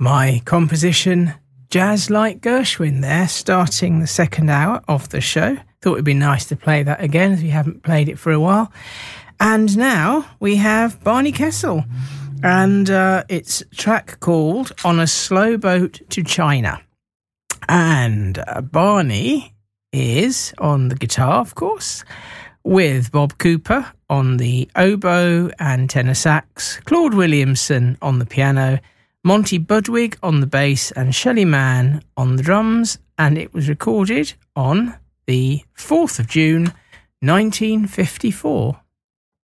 My composition, Jazz Like Gershwin, there, starting the second hour of the show. Thought it'd be nice to play that again, as we haven't played it for a while. And now we have Barney Kessel, and it's a track called On a Slow Boat to China. And Barney is on the guitar, of course, with Bob Cooper on the oboe and tenor sax, Claude Williamson on the piano, Monty Budwig on the bass, and Shelley Mann on the drums. And it was recorded on the 4th of June, 1954.